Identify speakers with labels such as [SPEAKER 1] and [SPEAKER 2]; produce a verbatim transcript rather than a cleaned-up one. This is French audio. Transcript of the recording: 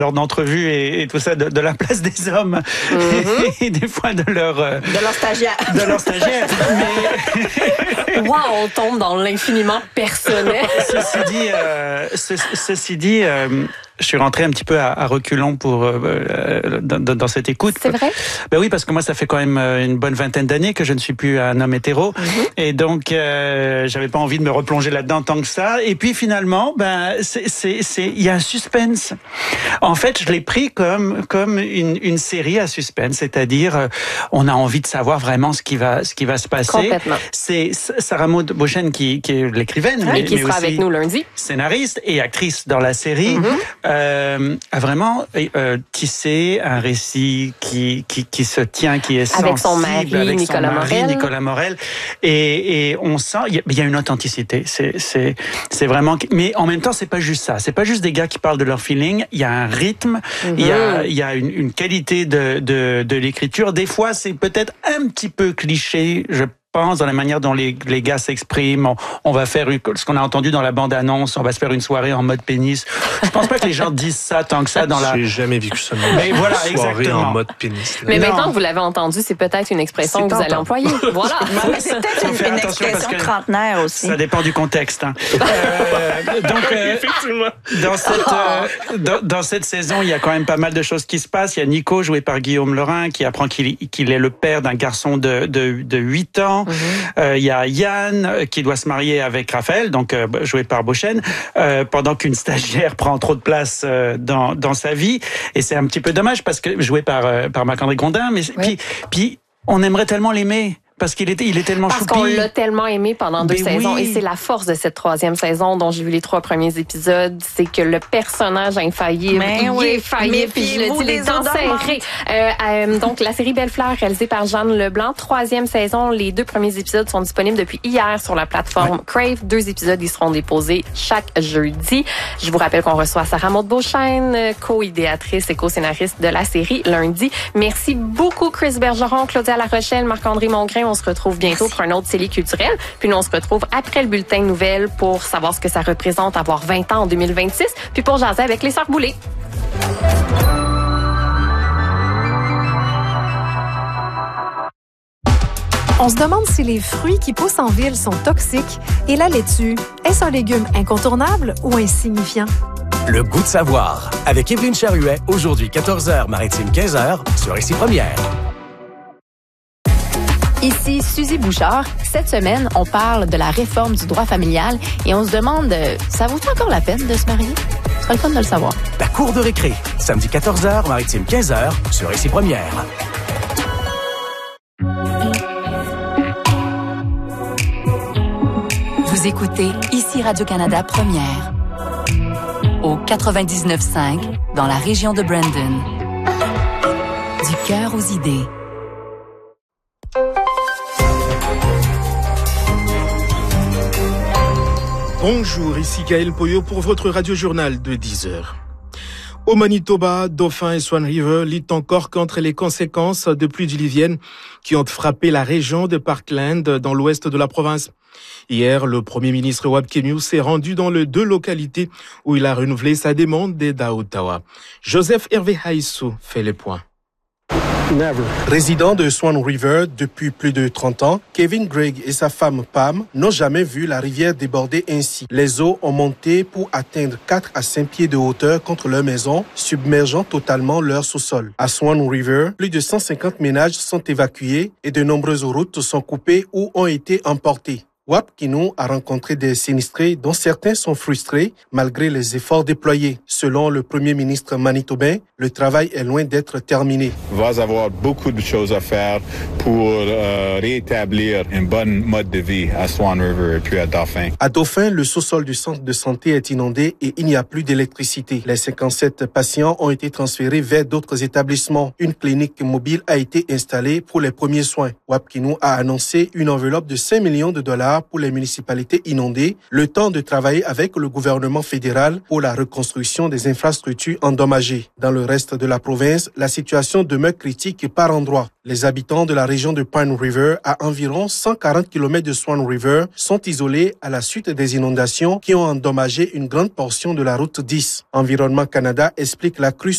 [SPEAKER 1] lors d'entrevues et, et tout ça, de, de la place des hommes mm-hmm. et, et des fois de leur... Euh,
[SPEAKER 2] de leur stagiaire.
[SPEAKER 1] De leur stagiaire.
[SPEAKER 3] Mais... Wow, on tombe dans l'infiniment personnel.
[SPEAKER 1] Ceci dit, euh, ce, ceci dit euh, je suis rentré un petit peu à, à reculons pour, euh, dans, dans cette écoute.
[SPEAKER 3] C'est vrai?
[SPEAKER 1] Ben oui, parce que moi, ça fait quand même une bonne vingtaine d'années que je ne suis plus un homme hétéro. Mm-hmm. Et donc, euh, j'avais pas envie de me replonger là-dedans tant que ça. Et puis finalement, ben, c'est, c'est, c'est, il y a un suspense. En fait, je l'ai pris comme, comme une, une série à suspense. C'est-à-dire, euh, on a envie de savoir vraiment ce qui va, ce qui va se passer.
[SPEAKER 3] Complètement.
[SPEAKER 1] C'est Sarah Maud Beauchesne qui, qui est l'écrivaine.
[SPEAKER 3] Oui,
[SPEAKER 1] mais,
[SPEAKER 3] qui
[SPEAKER 1] mais
[SPEAKER 3] sera
[SPEAKER 1] aussi
[SPEAKER 3] avec nous lundi.
[SPEAKER 1] Scénariste et actrice dans la série. Mm-hmm. Euh, a vraiment euh, tissé un récit qui, qui, qui se tient, qui est sensible.
[SPEAKER 3] Avec son mari,
[SPEAKER 1] avec
[SPEAKER 3] Nicolas
[SPEAKER 1] son mari,
[SPEAKER 3] Morel.
[SPEAKER 1] Nicolas Morel. Et, et on sent, il y, y a une authenticité. C'est, c'est, c'est vraiment... Mais en même temps, c'est pas juste ça. C'est pas juste des gars qui parlent de leur feeling. Il y a un rythme, il mm-hmm. y a, il y a une, une qualité de, de, de l'écriture. Des fois, c'est peut-être un petit peu cliché, je pense, dans la manière dont les, les gars s'expriment. On, on va faire une, ce qu'on a entendu dans la bande-annonce, on va se faire une soirée en mode pénis. Je pense pas que les gens disent ça tant que ça dans la...
[SPEAKER 4] J'ai jamais vécu ça.
[SPEAKER 1] Mais voilà,
[SPEAKER 4] une soirée
[SPEAKER 1] exactement.
[SPEAKER 4] en mode pénis. Là.
[SPEAKER 3] Mais
[SPEAKER 1] non.
[SPEAKER 3] Maintenant que vous l'avez entendu, c'est peut-être une expression que vous allez employer. Voilà.
[SPEAKER 2] Mais c'est peut-être une, une expression trentenaire aussi.
[SPEAKER 1] Ça dépend du contexte. Hein. euh, donc, euh, dans cette, euh, dans, dans cette saison, il y a quand même pas mal de choses qui se passent. Il y a Nico, joué par Guillaume Laurin, qui apprend qu'il, qu'il est le père d'un garçon de, de, de huit ans. Mm-hmm. Euh, il y a Yann qui doit se marier avec Raphaël, donc euh, joué par Beauchesne, euh, pendant qu'une stagiaire prend trop de place euh, dans dans sa vie, et c'est un petit peu dommage parce que joué par euh, par Marc-André Grondin, mais oui. puis puis on aimerait tellement l'aimer. Parce qu'il était, il est tellement
[SPEAKER 3] Parce
[SPEAKER 1] choupi.
[SPEAKER 3] qu'on l'a tellement aimé pendant deux
[SPEAKER 1] Mais
[SPEAKER 3] saisons.
[SPEAKER 1] oui.
[SPEAKER 3] Et c'est la force de cette troisième saison dont j'ai vu les trois premiers épisodes. C'est que le personnage infaillible,
[SPEAKER 2] Mais
[SPEAKER 3] il
[SPEAKER 2] oui.
[SPEAKER 3] est infaillible. Puis je le dis, les dents serrées. Euh, euh, donc, la série Belle Fleur, réalisée par Jeanne Leblanc. Troisième saison. Les deux premiers épisodes sont disponibles depuis hier sur la plateforme ouais. Crave. Deux épisodes, ils seront déposés chaque jeudi. Je vous rappelle qu'on reçoit Sarah Maud Beauchesne, co-idéatrice et co-scénariste de la série lundi. Merci beaucoup, Chris Bergeron, Claudia Larochelle, Marc-André Mongrain. On se retrouve bientôt Merci. Pour un autre série culturel. Puis nous, on se retrouve après le bulletin de nouvelles pour savoir ce que ça représente avoir vingt ans en deux mille vingt-six. Puis pour jaser avec les Sœurs Boulay.
[SPEAKER 5] On se demande si les fruits qui poussent en ville sont toxiques et la laitue, est-ce un légume incontournable ou insignifiant?
[SPEAKER 6] Le goût de savoir. Avec Évelyne Charuet, aujourd'hui quatorze heures, Maritime quinze heures, sur Ici Première.
[SPEAKER 7] Ici Suzy Bouchard. Cette semaine, on parle de la réforme du droit familial et on se demande, ça vaut encore la peine de se marier? Ce serait le fun de le savoir.
[SPEAKER 6] La cour de récré, samedi quatorze heures, Maritime quinze heures, sur Ici Première.
[SPEAKER 8] Vous écoutez Ici Radio-Canada Première. Au quatre-vingt-dix-neuf cinq, dans la région de Brandon. Du cœur aux idées.
[SPEAKER 9] Bonjour, ici Gaël Poyot pour votre radio-journal de dix heures. Au Manitoba, Dauphin et Swan River luttent encore contre les conséquences de pluies diluviennes qui ont frappé la région de Parkland dans l'ouest de la province. Hier, le premier ministre Wab Kinew s'est rendu dans les deux localités où il a renouvelé sa demande d'aide à Ottawa. Joseph Hervé Haïssou fait les points.
[SPEAKER 10] Never. Résident de Swan River depuis plus de trente ans, Kevin Gregg et sa femme Pam n'ont jamais vu la rivière déborder ainsi. Les eaux ont monté pour atteindre quatre à cinq pieds de hauteur contre leur maison, submergeant totalement leur sous-sol. À Swan River, plus de cent cinquante ménages sont évacués et de nombreuses routes sont coupées ou ont été emportées. Wab Kinew a rencontré des sinistrés dont certains sont frustrés malgré les efforts déployés. Selon le premier ministre manitobain, le travail est loin d'être terminé.
[SPEAKER 11] Il va y avoir beaucoup de choses à faire pour euh, rétablir un bon mode de vie à Swan River et puis à Dauphin.
[SPEAKER 10] À Dauphin, le sous-sol du centre de santé est inondé et il n'y a plus d'électricité. Les cinquante-sept patients ont été transférés vers d'autres établissements. Une clinique mobile a été installée pour les premiers soins. Wab Kinew a annoncé une enveloppe de cinq millions de dollars pour les municipalités inondées, le temps de travailler avec le gouvernement fédéral pour la reconstruction des infrastructures endommagées. Dans le reste de la province, la situation demeure critique par endroits. Les habitants de la région de Pine River, à environ cent quarante kilomètres de Swan River, sont isolés à la suite des inondations qui ont endommagé une grande portion de la route dix. Environnement Canada explique la crue